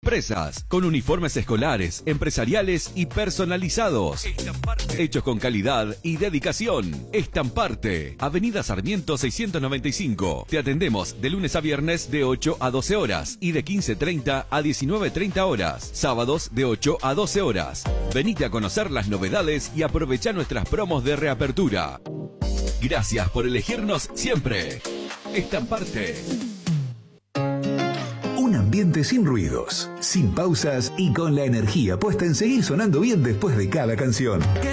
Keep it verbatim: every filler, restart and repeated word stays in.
empresas, con uniformes escolares, empresariales y personalizados. Hechos con calidad y dedicación. Estamparte. Avenida Sarmiento seiscientos noventa y cinco. Te atendemos de lunes a viernes de ocho a doce horas y de quince treinta a diecinueve treinta horas. Sábados de ocho a doce horas. Venite a conocer las novedades y aprovecha nuestras promos de reapertura. Gracias por elegirnos siempre. Estamparte. Un ambiente sin ruidos, sin pausas y con la energía puesta en seguir sonando bien después de cada canción.